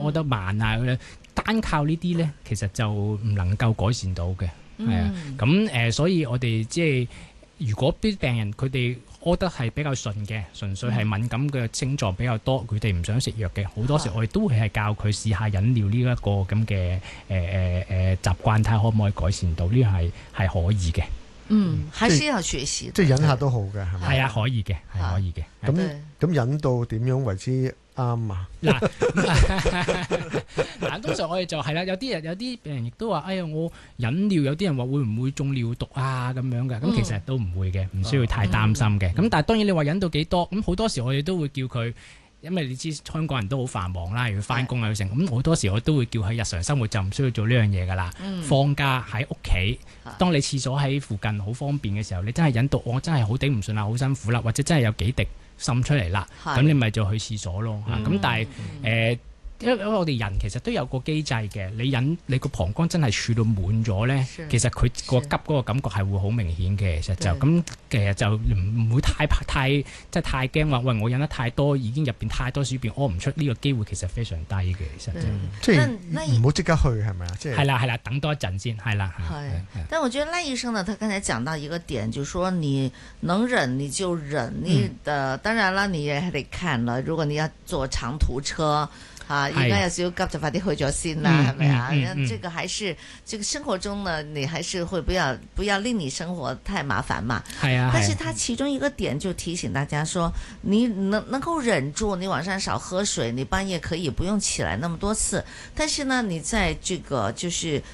屙得慢啊，單靠呢啲咧，其實就唔能夠改善到嘅，係啊。咁所以我哋即係如果啲病人佢哋屙得係比較順嘅，純粹係敏感嘅症狀比較多，佢哋唔想食藥嘅，好多時我哋都會係教佢試下飲料呢一個咁嘅習慣，睇下可唔可以改善到，呢個係可以嘅。 還是要學習， 即係忍下都好嘅，係咪？ 係啊，可以嘅，係可以嘅。 咁忍到點樣為之啱啊？ 嗱，通常我哋就係啦，有啲病人亦都話：哎呀，我飲料，有啲人話會唔會中尿毒啊咁樣嘅？咁其實都唔會嘅，唔需要太擔心嘅。咁但係當然你話忍到幾多？咁好多時我哋都會叫佢。因為你知香港人都好繁忙啦，要翻工啊要成，咁好多時我都會叫佢日常生活就唔需要做呢樣嘢噶啦。放假喺屋企，當你廁所喺附近好方便嘅時候，你真係忍到我真係好頂唔順啦，好辛苦啦，或者真係有幾滴滲出嚟啦，咁你咪就去廁所咯。咁但係因為我哋人其實都有個機制嘅，你個膀胱真係儲到滿咗咧，其實佢個急嗰個感覺係會好明顯嘅。其實就唔會太即係太驚話，喂我飲得太多，已經入邊太多小便屙唔出，呢個機會其實非常低嘅。其實即係唔好即刻去係咪啊？即係係啦，等多一陣先係啦。 但我覺得賴醫生呢，他剛才講到一個點，就是說你能忍你就忍，當然啦，你也得看了，如果你要坐長途車。而家有少少急就快啲去咗先啦，係咪啊？這個還是這個生活中呢，你還是會不要令你生活太麻煩嘛。係啊。但是他其中一個點就提醒大家說，你能夠忍住，你晚上少喝水，你半夜可以不用起來那麼多次。但是呢，你在這個就是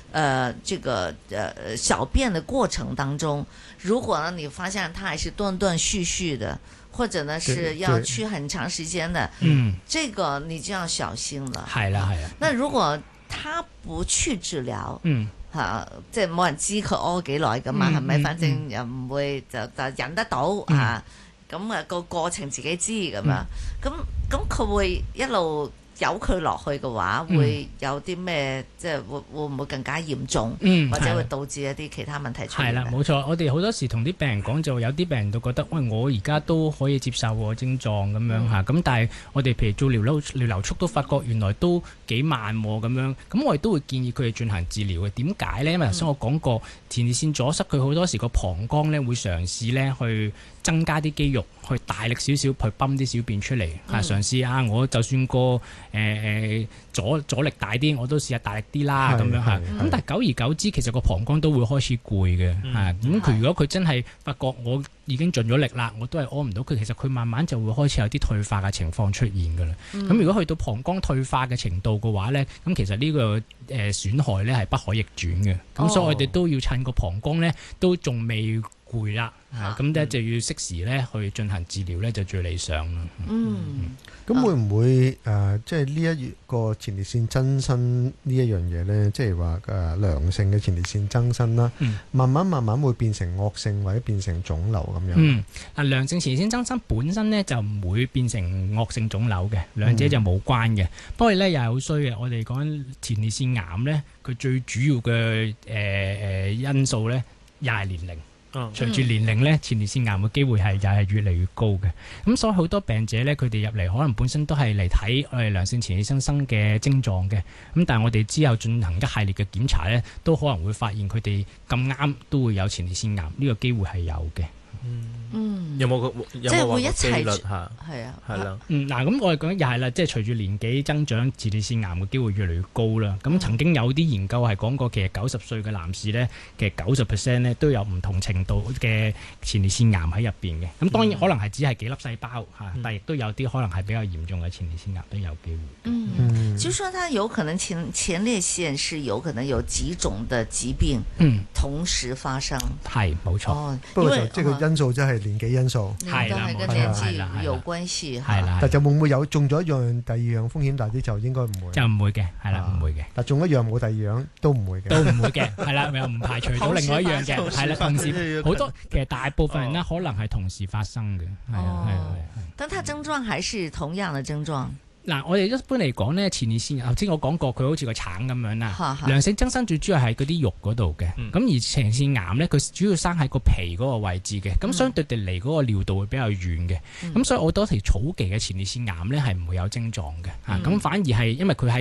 小便的過程當中，如果呢你發現它還是斷斷續續的。或者呢是要去很長時間的，這個你就要小心了。係啦。那如果他不去治療，即係冇人知佢屙幾耐噶嘛，係咪？反正又唔會就忍得到啊。咁個過程自己知咁樣，咁佢會一路由佢落去嘅話，會有啲咩即係會唔會更加嚴重，或者會導致一啲其他問題出現？係啦， 冇錯。我哋好多時同啲病人講，就有啲病人都覺得，喂，我而家都可以接受個症狀咁樣嚇。咁但係我哋譬如做療流速都發覺原來都幾慢咁樣。咁我哋都會建議佢哋進行治療嘅。點解呢？因為頭先我講過，前列腺阻塞佢好多時個膀胱咧會嘗試咧去增加啲肌肉，去大力少少去泵啲小便出嚟嚇，嘗試我就算個阻力大啲，我都試下大力啲啦咁樣嚇。咁但係久而久之，其實個膀胱都會開始攰嘅嚇。咁佢如果佢真係發覺我已經盡咗力啦，我都係屙唔到佢，其實佢慢慢就會開始有啲退化嘅情況出現㗎啦。咁如果去到膀胱退化嘅程度嘅話咧，咁其實呢個損害咧係不可逆轉嘅。咁所以我哋都要趁個膀胱咧都仲未攰啦，咁咧就要適時咧去進行治療咧就最理想啦。 咁會唔會即係呢一個前列腺增生呢一樣嘢咧，即係話良性嘅前列腺增生啦，慢慢會變成惡性或者變成腫瘤咁樣？ 良性前列腺增生本身咧就唔會變成惡性腫瘤嘅，兩者就冇關嘅。不過咧又係好衰嘅，我哋講前列腺癌咧，佢最主要嘅因素咧又係年齡。隨住年齡咧，前列腺癌嘅機會又係越嚟越高嘅。咁所以好多病者咧，佢哋入嚟可能本身都係嚟睇我哋良性前列腺增生嘅症狀嘅。咁但係我哋之後進行一系列嘅檢查咧，都可能會發現佢哋咁啱都會有前列腺癌，呢個機會係有嘅。 有冇即係會一齊嚇？ 係啊， 係啦。 嗱咁我哋講又係啦，即係隨住年紀增長，前列腺癌嘅機會越嚟越高啦。咁曾經有啲研究係講過，其實90歲嘅男士咧，其實90%咧都有唔同程度嘅前列腺癌喺入邊嘅。咁當然可能係只係幾粒細胞嚇，但係亦都有啲可能係比較嚴重嘅前列腺癌都有機會。 就說它有可能前列腺是有可能有幾種的疾病同時發生。 係冇錯。 不過即係個因素真係年紀因素， 係啦，跟年紀有關係， 係啦。 但就會唔會有中咗一樣，第二樣風險大啲就應該唔會， 就唔會嘅，係啦，唔會嘅。 但中一樣冇第二樣都唔會嘅， 都唔會嘅，係啦，又唔排除到另外一樣嘅，係啦，同時好多其實大部分人咧可能係同時發生嘅，係啊， 但它症狀還是同樣嘅症狀。 嗱，我哋一般嚟講咧，前列腺頭先我講過，佢好似個橙咁樣啦。良性增生最主要係嗰啲肉嗰度嘅，咁而前列腺癌咧，佢主要生喺個皮嗰個位置嘅，咁相對地嚟嗰個尿道會比較遠嘅，咁所以好多時早期嘅前列腺癌咧係唔會有症狀嘅，咁反而係因為佢喺